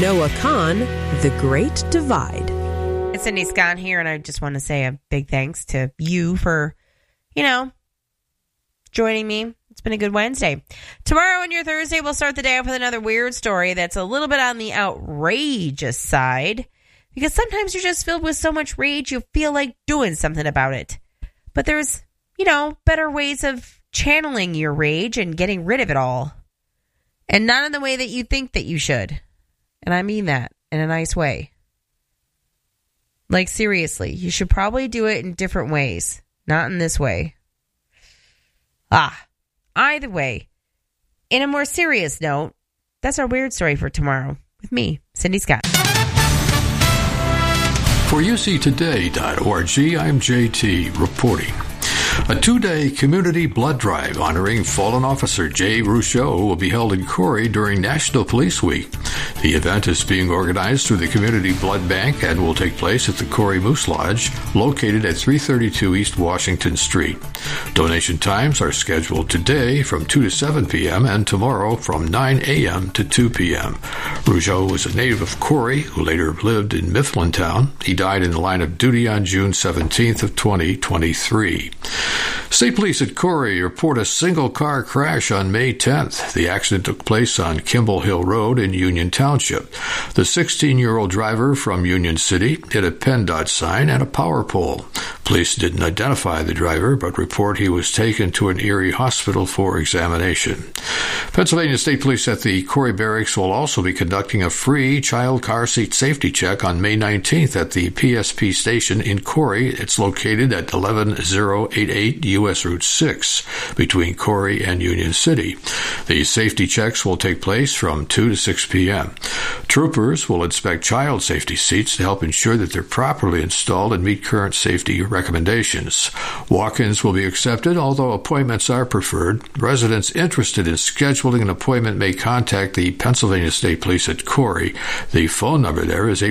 Noah Kahn, The Great Divide. It's Cindy Scott here, and I just want to say a big thanks to you for, joining me. It's been a good Wednesday. Tomorrow on your Thursday, we'll start the day off with another weird story that's a little bit on the outrageous side, because sometimes you're just filled with so much rage you feel like doing something about it. But there's, better ways of channeling your rage and getting rid of it all. And not in the way that you think that you should. And I mean that in a nice way. Like, seriously, you should probably do it in different ways. Not in this way. Either way, in a more serious note, that's our weird story for tomorrow with me, Cindy Scott. For UCToday.org, I'm JT reporting. A 2-day community blood drive honoring fallen officer Jay Rougeau will be held in Corey during National Police Week. The event is being organized through the Community Blood Bank and will take place at the Corey Moose Lodge, located at 332 East Washington Street. Donation times are scheduled today from 2 to 7 p.m. and tomorrow from 9 a.m. to 2 p.m. Rougeau was a native of Corey who later lived in Mifflintown. He died in the line of duty on June 17th of 2023. State police at Corey report a single-car crash on May 10th. The accident took place on Kimball Hill Road in Union Township. The 16-year-old driver from Union City hit a PennDOT sign and a power pole. Police didn't identify the driver, but report he was taken to an Erie hospital for examination. Pennsylvania State Police at the Corey Barracks will also be conducting a free child car seat safety check on May 19th at the PSP station in Corey. It's located at 11088 U.S. Route 6 between Corey and Union City. These safety checks will take place from 2 to 6 p.m. Troopers will inspect child safety seats to help ensure that they're properly installed and meet current safety recommendations. Walk-ins will be accepted, although appointments are preferred. Residents interested in scheduling an appointment may contact the Pennsylvania State Police at Corey. The phone number there is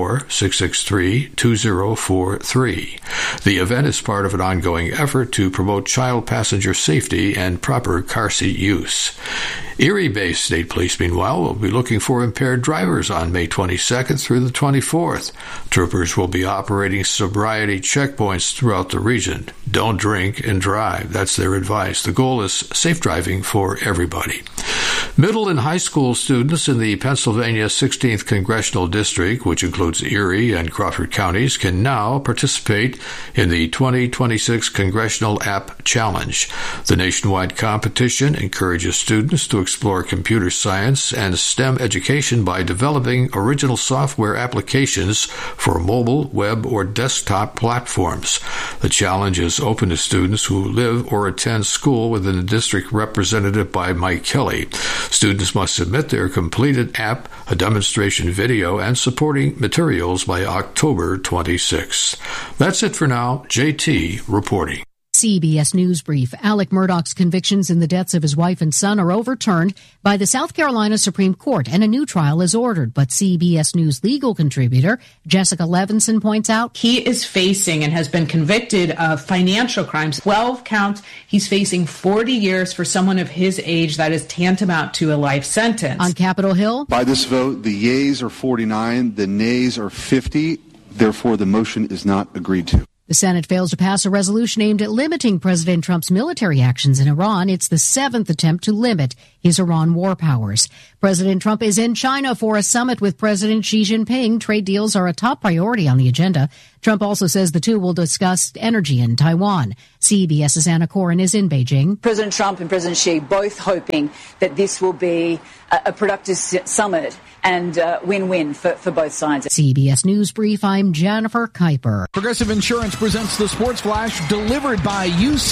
814-663-2043. The event is part of an ongoing effort to promote child passenger safety and proper car seat use. Erie-based State Police, meanwhile, will be looking for impaired drivers on May 22nd through the 24th. Troopers will be operating sobriety checkpoints throughout the region. Don't drink and drive. That's their advice. The goal is safe driving for everybody. Middle and high school students in the Pennsylvania 16th Congressional District, which includes Erie and Crawford counties, can now participate in the 2026 Congressional App Challenge. The nationwide competition encourages students to explore computer science and STEM education by developing original software applications for mobile, web, or desktop platforms. The challenge is open to students who live or attend school within the district represented by Mike Kelly. Students must submit their completed app, a demonstration video, and supporting materials by October 26. That's it for now. JT reporting. CBS News Brief. Alec Murdaugh's convictions in the deaths of his wife and son are overturned by the South Carolina Supreme Court, and a new trial is ordered. But CBS News legal contributor Jessica Levinson points out he is facing and has been convicted of financial crimes. 12 counts. He's facing 40 years for someone of his age. That is tantamount to a life sentence. On Capitol Hill. By this vote, the yeas are 49, the nays are 50. Therefore, the motion is not agreed to. The Senate fails to pass a resolution aimed at limiting President Trump's military actions in Iran. It's the 7th attempt to limit his Iran war powers. President Trump is in China for a summit with President Xi Jinping. Trade deals are a top priority on the agenda. Trump also says the two will discuss energy in Taiwan. CBS's Anna Coren is in Beijing. President Trump and President Xi both hoping that this will be a productive summit and win-win for both sides. CBS News Brief, I'm Jennifer Kuiper. Progressive Insurance presents the Sports Flash, delivered by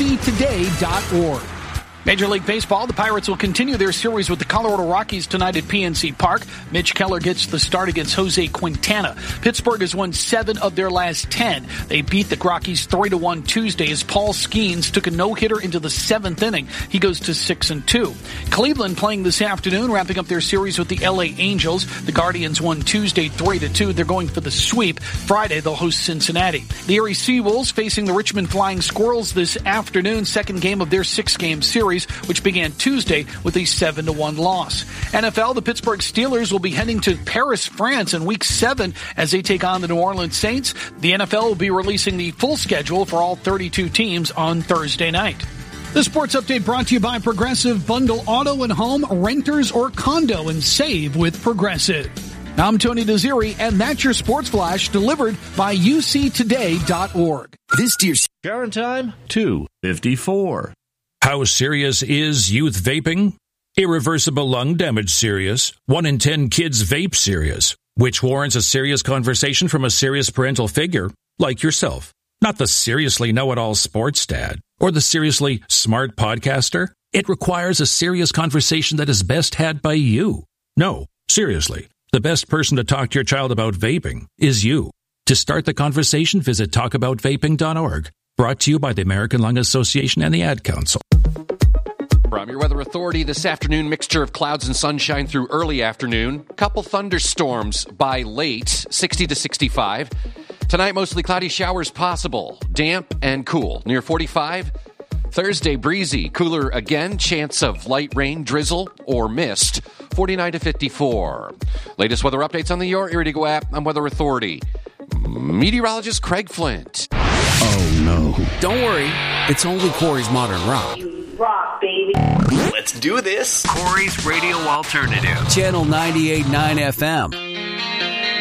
UCToday.org. Major League Baseball, the Pirates will continue their series with the Colorado Rockies tonight at PNC Park. Mitch Keller gets the start against Jose Quintana. Pittsburgh has won 7 of their last 10. They beat the Rockies 3-1 Tuesday as Paul Skeens took a no-hitter into the 7th inning. He goes to 6-2. Cleveland playing this afternoon, wrapping up their series with the LA Angels. The Guardians won Tuesday 3-2. They're going for the sweep. Friday, they'll host Cincinnati. The Erie Seawolves facing the Richmond Flying Squirrels this afternoon, second game of their 6-game series. Series, which began Tuesday with a 7-1 loss. NFL, the Pittsburgh Steelers will be heading to Paris, France in Week 7 as they take on the New Orleans Saints. The NFL will be releasing the full schedule for all 32 teams on Thursday night. The sports update brought to you by Progressive. Bundle auto and home, renters or condo, and save with Progressive. I'm Tony Desiri, and that's your Sports Flash delivered by UCToday.org. This year's current time, 2:54. How serious is youth vaping? Irreversible lung damage serious. 1 in 10 kids vape serious, which warrants a serious conversation from a serious parental figure like yourself. Not the seriously know-it-all sports dad or the seriously smart podcaster. It requires a serious conversation that is best had by you. No, seriously, the best person to talk to your child about vaping is you. To start the conversation, visit talkaboutvaping.org. Brought to you by the American Lung Association and the Ad Council. From your weather authority this afternoon, mixture of clouds and sunshine through early afternoon. Couple thunderstorms by late, 60 to 65. Tonight, mostly cloudy showers possible. Damp and cool, near 45. Thursday, breezy, cooler again. Chance of light rain, drizzle, or mist, 49 to 54. Latest weather updates on the Your Iridigo app on Weather Authority. Meteorologist Craig Flint. Oh, no. Don't worry. It's only Corey's Modern Rock. Rock, baby. Let's do this. Corey's Radio Alternative. Channel 98.9 FM.